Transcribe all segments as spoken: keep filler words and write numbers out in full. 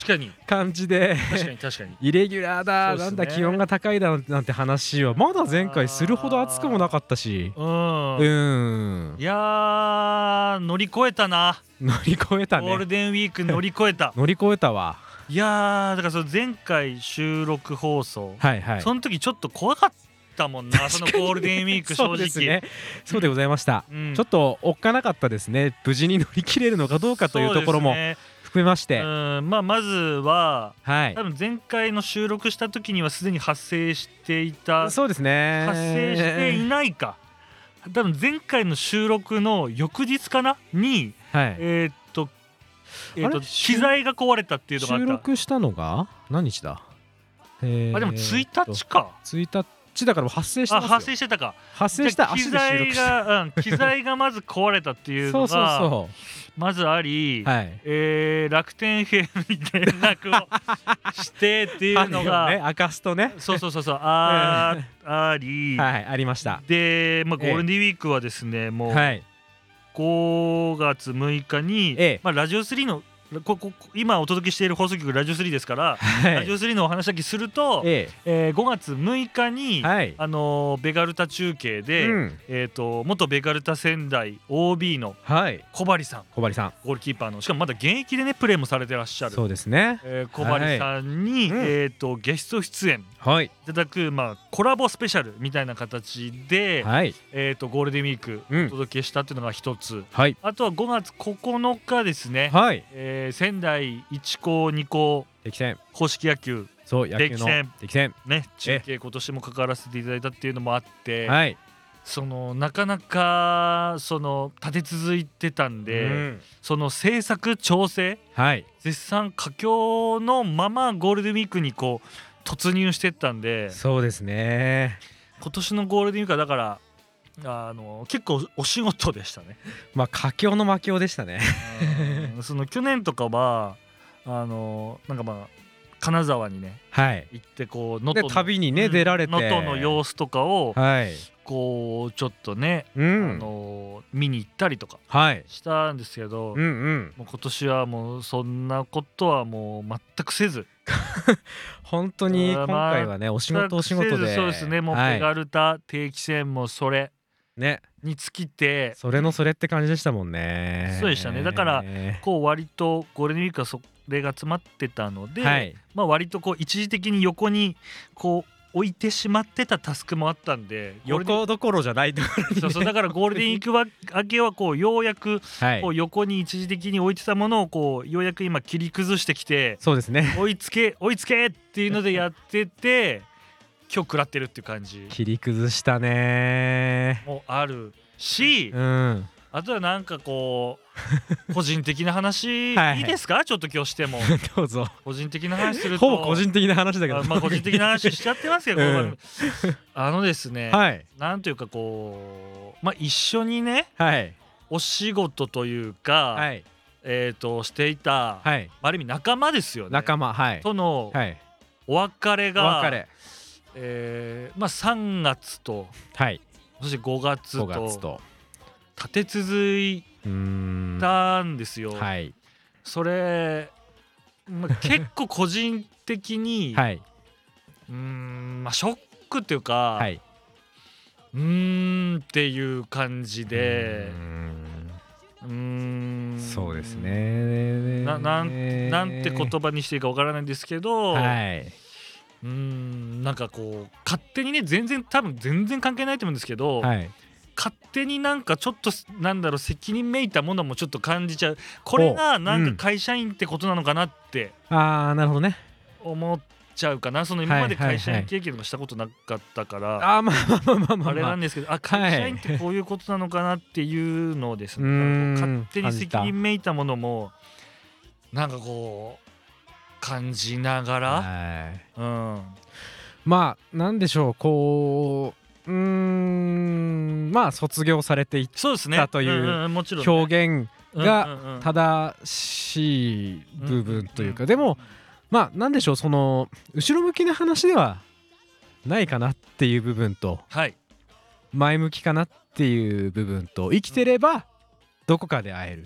確かに感じで確かに確かにイレギュラーだ、 そうっすねなんだ気温が高いだなんて話はまだ前回するほど暑くもなかったし、 うんうーんいやー乗り越えたな乗り越えたゴールね。 デンウィーク乗り越えた乗り越えたわ。 いやーだからその前回収録放送、 はいはい。 その時ちょっと怖かったもんなそのゴールデンウィーク正直そうですね。そうでございました。 うんちょっとおっかなかったですね。無事に乗り切れるのかどうかというところもそうですね含めまして、 うんまあまずははい多。分前回の収録した時にはすでに発生していたそうですね。 発生していないか多分前回の収録の翌日かなにはい。 えーっとえーっとあれ機材が壊れたっていうのがあ収った録したのが何日だ？えーあでもついたちかついたちだからもう発生してあますよ。 発生してたか発生したじゃあ機材足で収録した。 が、うん、機材がまず壊れたっていうそうそうのがそまずあり、 う。はい。 えー楽天 エフエム に連絡をしてっていうのが、 ね、明かすとね。 そうそうそうそうあーあり、 はいありました。 で、まあ、ゴええールデンウィークはですね、もうはい。 ごがつむいかに、 ええまあ、ラジオスリーのここ今お届けしている放送局ラジオスリーですから、 はい。 ラジオスリーのお話だけすると、 ええーごがつむいかに、 えはい。 あのーベガルタ中継で、 うんえー、と元ベガルタ仙台 オービー のはい。 小針さん小針さん。 ゴールキーパーのしかもまだ現役でねプレーもされてらっしゃるそうですね。 えー小針さんに、 はいうんえー、とゲスト出演はい。 いただく、まあ、コラボスペシャルみたいな形で、 はい。 えー、とゴールデンウィークうんお届けしたっていうのが一つ、 はい。 あとはごがつここのかですね、 はい。 えー仙台いち校に校敵戦。 公式野球そう野球の敵戦敵戦。 ね中継今年も関わらせていただいたっていうのもあって、 はい。 そのなかなかその立て続いてたんで、 うんその制作調整はい。 絶賛佳境のままゴールデンウィークにこう突入してったんで、 そうですね。 今年のゴールデンウィークはだからあの結構お仕事でしたね。 まあ佳境の魔境でしたね。 うんその去年とかはあのなんかまあ金沢にねはい。 行ってこう能で登の旅にねうん出られて能登の様子とかをはい。 こうちょっとね、あうん。 の見に行ったりとかはい。 したんですけど、 うんうん。 もう今年はもうそんなことはもう全くせず本当に今回はねお仕事お仕事で。 そうですねもうはいペガルタ定期戦もそれね。 に尽きてそれのそれって感じでしたもんね。 そうでしたねだからこう割とゴールデンウィークはそれが詰まってたので、 はい。 まあ割とこう一時的に横にこう置いてしまってたタスクもあったんでゴールデン横どころじゃないところにね。 そうそうだからゴールデンウィークは明けはこうようやくはいこう。横に一時的に置いてたものをこうようやく今切り崩してきてそうですね。 追いつけ追いつけっていうのでやってて今日食らってるっていう感じ切り崩したね。 もあるし、 うん。 あとはなんかこう個人的な話はいいいですかちょっと今日してもどうぞ。 個人的な話するとほぼ個人的な話だけど。 あまあ個人的な話しちゃってますけど、 うんあのですね、 はいなんというかこうまあ一緒にねはいお仕事というか、 はいえー、としていた、 はい。 ある意味仲間ですよね仲間はいとのはい。 お別れおが、 別れえーまあ、さんがつとはい。 そしてごがつごがつとと。 立て続いうーん。 たんですよ。 はいそれ、まあ、結構個人的に、 はい。 うーんまあショックっていうか、 はい。 うーんっていう感じでうーんうーんそうですね。 ななんなんて言葉にしていいかわからないんですけど、 はい。 うーんなんかこう勝手にね全然多分全然関係ないと思うんですけど、 はい。 勝手になんかちょっとなんだろう責任めいたものもちょっと感じちゃうこれがなんか会社員ってことなのかなってああなるほどね。 思っちゃうかなその今まで会社員経験とかしたことなかったから、 ああまあまあまあまあまあ。 あれなんですけどあ会社員ってこういうことなのかなっていうのをですね、 うーん勝手に責任めいたものもなんかこう感じながら、 はい。 うん、 まあなんでしょうこううーんまあ卒業されていっそうですねだというんんもちろんね表現がうんうんうん正しい部分というか、 うんでもまあなんでしょうその後ろ向きな話ではないかなっていう部分とはい前向きかなっていう部分と生きてればどこかで会える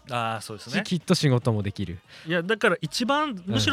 ああそうですし、 ね。 きっと仕事もできる。 いやだから一番むしろ